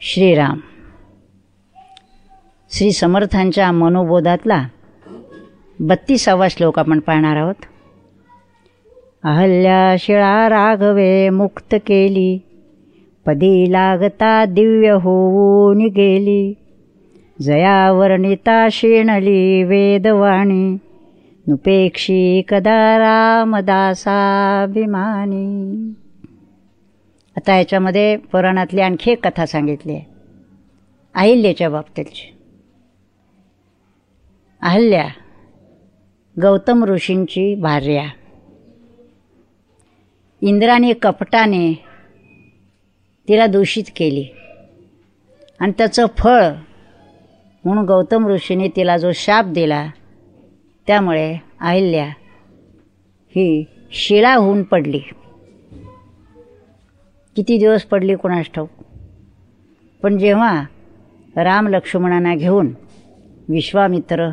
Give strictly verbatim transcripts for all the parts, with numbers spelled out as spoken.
श्रीराम श्री समर्थांच्या मनोबोधातला बत्तीसावा श्लोक आपण पाहणार आहोत. अहल्या शिळा राघवे मुक्त केली, पदी लागता दिव्य होऊन गेली. जया वर्णिता शेणली वेदवाणी, नुपेक्षी कदा रामदासाभिमानी. आता याच्यामध्ये पुराणातली आणखी एक कथा सांगितली आहे अहिल्याच्या बाबतीतची. अहल्या गौतम ऋषींची भार्या. इंद्राने कपटाने तिला दूषित केली आणि त्याचं फळ म्हणून गौतम ऋषीने तिला जो शाप दिला, त्यामुळे अहिल्या ही शिळा होऊन पडली. किती दिवस पडली कोणास ठाऊक. पण जेव्हा राम लक्ष्मणांना घेऊन विश्वामित्र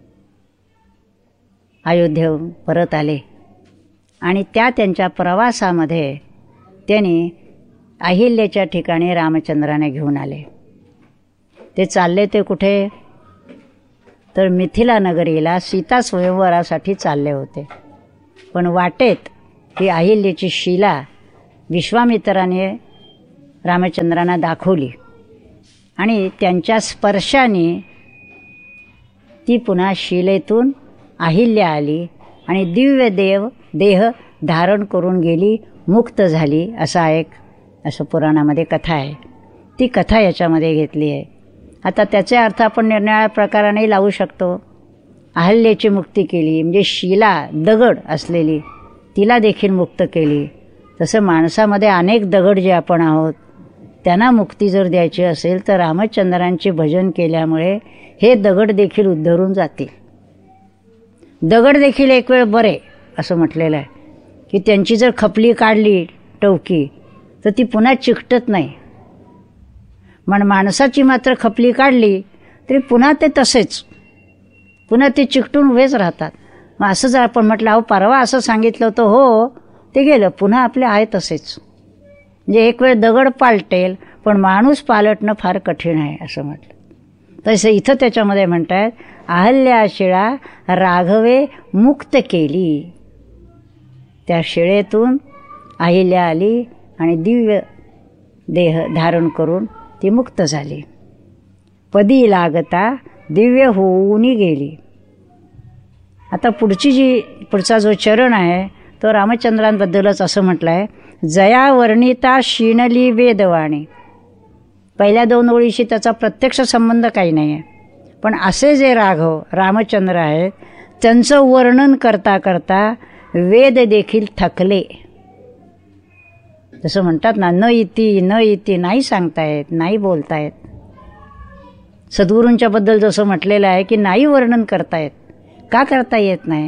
अयोध्येहून परत आले आणि त्या त्यांच्या प्रवासामध्ये त्यांनी अहिल्याच्या ठिकाणी रामचंद्राने घेऊन आले. ते चालले ते कुठे, तर मिथिला नगरीला सीता स्वयंवरासाठी चालले होते. पण वाटेत ही अहिल्याची शिला विश्वामित्राने रामचंद्रांना दाखवली आणि त्यांच्या स्पर्शाने ती पुन्हा शिलेतून अहिल्या आली आणि दिव्य देव देह धारण करून गेली, मुक्त झाली. असा एक असं पुराणामध्ये कथा आहे. ती कथा याच्यामध्ये घेतली आहे. आता त्याचे अर्थ आपण निरनिराळ्या प्रकाराने लावू शकतो. अहल्याची मुक्ती केली म्हणजे शिला दगड असलेली तिला देखील मुक्त केली. तसं माणसामध्ये अनेक दगड जे आपण आहोत त्यांना मुक्ती जर द्यायची असेल तर रामचंद्रांचे भजन केल्यामुळे हे दगड देखील उद्धरून जातील. दगड देखील एक वेळ बरे असं म्हटलेलं आहे की त्यांची जर खपली काढली टवकी तर ती पुन्हा चिकटत नाही. पण माणसाची मात्र खपली काढली तरी पुन्हा ते तसेच पुन्हा ते चिकटून उभेच राहतात. मग असं जर आपण म्हटलं अहो परवा असं सांगितलं होतं, हो ते गेलं, पुन्हा आपले आहे तसेच. म्हणजे एक वेळ दगड पालटेल पण माणूस पालटणं फार कठीण आहे असं म्हटलं. तसं इथं त्याच्यामध्ये म्हणतात अहल्या शिळा राघवे मुक्त केली. त्या शिळेतून अहिल्या आली आणि दिव्य देह धारण करून ती मुक्त झाली. पदी लागता दिव्य होऊन गेली. आता पुढची जी पुढचा जो चरण आहे तो रामचंद्रांबद्दलच असं म्हटलं आहे. जया वर्णिता शिणली वेदवाणी. पहिल्या दोन ओळीशी त्याचा प्रत्यक्ष संबंध काही नाही आहे, पण असे जे राघव रामचंद्र आहेत त्यांचं वर्णन करता करता वेद देखील थकले. जसं म्हणतात ना, न इति न इति, नाही सांगतायत, नाही बोलतायत. सद्गुरूंच्या बद्दल जसं म्हटलेलं आहे की नाही वर्णन करतायत. का करता येत नाही,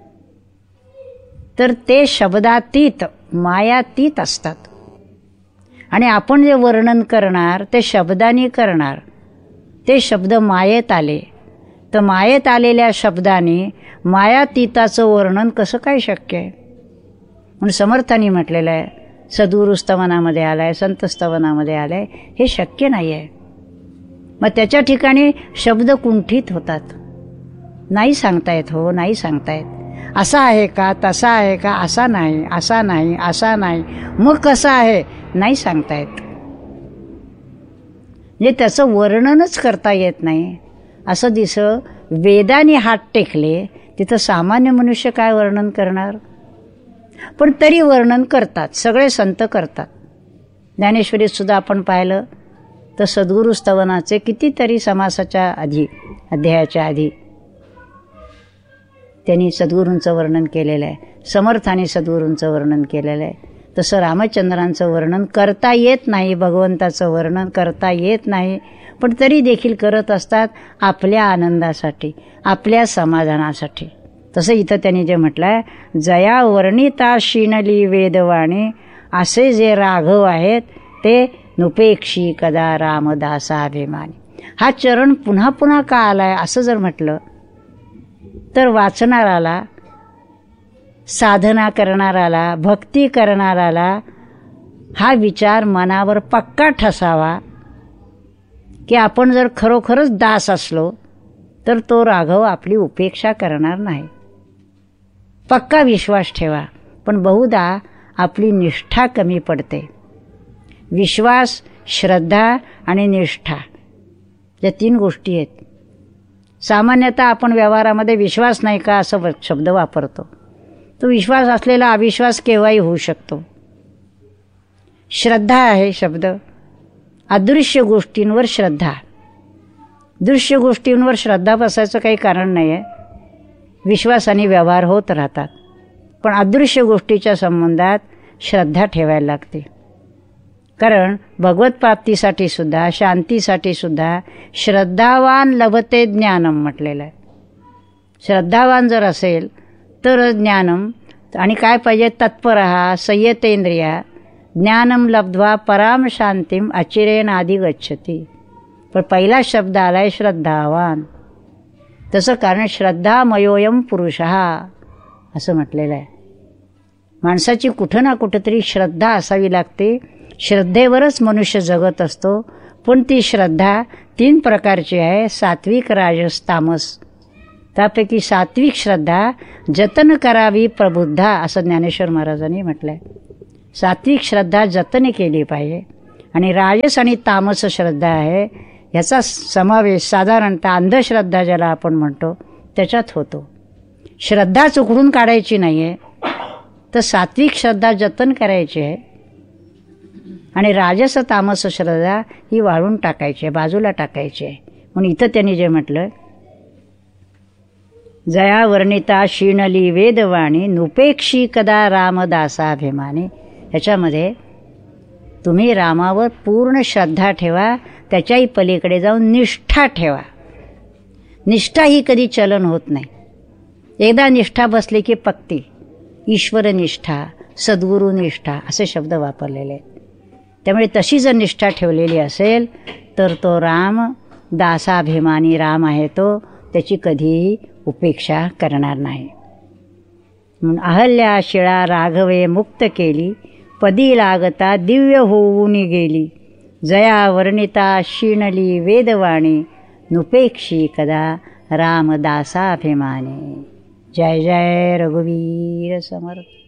तर ते शब्दातीत मायातीत असतात आणि आपण जे वर्णन करणार ते शब्दांनी करणार. ते शब्द मायेत आले तर मायेत आलेल्या शब्दांनी मायातीताचं वर्णन कसं काय शक्य आहे. म्हणून समर्थांनी म्हटलेलं आहे, सद्गुरु स्तवनामध्ये आलं आहे, संत स्तवनामध्ये आलं आहे, हे शक्य नाही आहे. मग त्याच्या ठिकाणी शब्द कुंठित होतात. नाही सांगतायत, हो नाही सांगतायत. असा आहे का, तसा आहे का, असा नाही, असा नाही, असा नाही, मग कसं आहे, नाही सांगतायत. म्हणजे त्याचं वर्णनच करता येत नाही असं दिसं. वेदाने हात टेकले तिथं सामान्य मनुष्य काय वर्णन करणार. पण तरी वर्णन करतात, सगळे संत करतात. ज्ञानेश्वरीत सुद्धा आपण पाहिलं तर सद्गुरु स्तवनाचे कितीतरी समासाच्या आधी अध्यायाच्या आधी त्यांनी सद्गुरूंचं वर्णन केलेलं आहे. समर्थाने सद्गुरूंचं वर्णन केलेलं आहे. तसं रामचंद्रांचं वर्णन करता येत नाही, भगवंताचं वर्णन करता येत नाही, पण तरी देखील करत असतात आपल्या आनंदासाठी, आपल्या समाधानासाठी. तसं इथं त्यांनी जे म्हटलं आहे, जया वर्णिता शिणली वेदवाणी. असे जे राघव आहेत ते नुपेक्षी कदा रामदासाभिमानी. हा चरण पुन्हा पुन्हा का आलाय असं जर म्हटलं तर वाचणाराला, साधना करणाराला, भक्ती करणाराला हा विचार मनावर पक्का ठसावा की आपण जर खरोखरच दास असलो तर तो राघव आपली उपेक्षा करणार नाही. पक्का विश्वास ठेवा, पण बहुधा आपली निष्ठा कमी पडते. विश्वास, श्रद्धा आणि निष्ठा या तीन गोष्टी आहेत. सामान्यतः आपण व्यवहारामध्ये विश्वास नाही का असं शब्द वापरतो. तो विश्वास असलेला अविश्वास केव्हाही होऊ शकतो. श्रद्धा आहे शब्द. अदृश्य गोष्टींवर श्रद्धा. दृश्य गोष्टींवर श्रद्धा बसायचं काही कारण नाही आहे. विश्वास आणि व्यवहार होत राहतात, पण अदृश्य गोष्टीच्या संबंधात श्रद्धा ठेवायला लागते. कारण भगवत प्राप्तीसाठी सुद्धा, शांतीसाठी सुद्धा श्रद्धावान लभते ज्ञानम म्हटलेलं आहे. श्रद्धावान जर असेल तर ज्ञानम. आणि काय पाहिजे? तत्परः संयतेंद्रिया ज्ञानम लब्ध्वा पराम शांतीम अचिरेण आधी गच्छति. पण पहिला शब्द आलाय श्रद्धावान. तसं कारण श्रद्धामयोयम पुरुषः असं म्हटलेलं आहे. माणसाची कुठं ना कुठंतरी श्रद्धा असावी लागते. श्रद्धेवरच मनुष्य जगत असतो. पण ती श्रद्धा तीन प्रकारची आहे: सात्विक, राजस, तामस. त्यापैकी सात्विक श्रद्धा जतन करावी प्रबुद्धा असं ज्ञानेश्वर महाराजांनी म्हटलं आहे. सात्विक श्रद्धा जतन केली पाहिजे. आणि राजस आणि तामस श्रद्धा आहे ह्याचा समावेश साधारणतः अंधश्रद्धा ज्याला आपण म्हणतो त्याच्यात होतो. श्रद्धाच उघडून काढायची नाही आहे, तर सात्विक श्रद्धा जतन करायची आहे. आणि राजस तामस श्रद्धा ही वाळून टाकायची आहे, बाजूला टाकायची आहे. म्हणून इथं त्यांनी जे म्हटलं, जया वर्णिता शीणली वेदवाणी नुपेक्षी कदा रामदासाभिमानी. ह्याच्यामध्ये तुम्ही रामावर पूर्ण श्रद्धा ठेवा, त्याच्याही पलीकडे जाऊन निष्ठा ठेवा. निष्ठा ही कधी चलन होत नाही. एकदा निष्ठा बसली की पक्ती. ईश्वरनिष्ठा, सद्गुरुनिष्ठा असे शब्द वापरलेले आहेत. त्यामुळे तशी जर निष्ठा ठेवलेली असेल तर तो राम दासाभिमानी राम आहे, तो त्याची कधीही उपेक्षा करणार नाही. म्हणून अहल्या शिळा राघवे मुक्त केली, पदी लागता दिव्य होऊन गेली. जया वर्णिता शीणली वेदवाणी नुपेक्षी कदा रामदासाभिमानी. जय जय रघुवीर समर्थ.